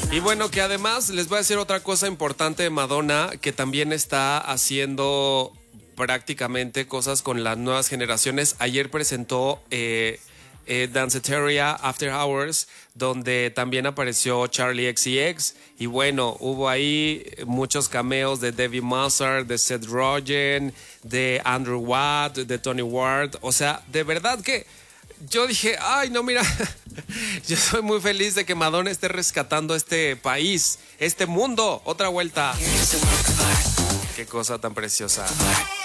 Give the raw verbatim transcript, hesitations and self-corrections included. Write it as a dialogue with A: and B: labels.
A: Y bueno, que además les voy a decir otra cosa importante de Madonna, que también está haciendo prácticamente cosas con las nuevas generaciones. Ayer presentó eh, eh, Danceteria After Hours, donde también apareció Charlie X C X. Y bueno, hubo ahí muchos cameos de Debbie Mazar, de Seth Rogen, de Andrew Watt, de Tony Ward. O sea, de verdad que yo dije, ay, no, mira, yo soy muy feliz de que Madonna esté rescatando este país, este mundo. Otra vuelta. Qué cosa tan preciosa.